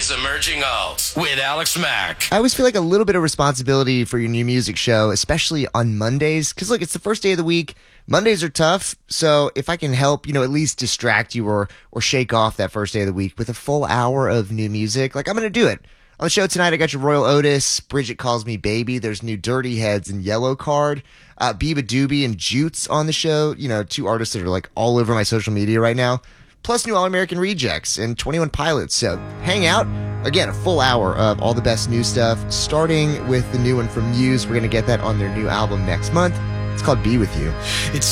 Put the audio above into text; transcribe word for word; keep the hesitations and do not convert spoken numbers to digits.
is Emerging Alt with Alex Mack. I always feel like a little bit of responsibility for your new music show, especially on Mondays, because look, it's the first day of the week. Mondays are tough, so if I can help, you know, at least distract you or or shake off that first day of the week with a full hour of new music, like I'm going to do it. On the show tonight, I got your Royal Otis, Bridget Calls Me Baby. There's new Dirty Heads and Yellow Card. Uh, Biba Doobie and Jutes on the show. You know, two artists that are like all over my social media right now. Plus new All-American Rejects and twenty-one Pilots. So hang out. Again, a full hour of all the best new stuff, starting with the new one from Muse. We're going to get that on their new album next month. It's called Be With You. It's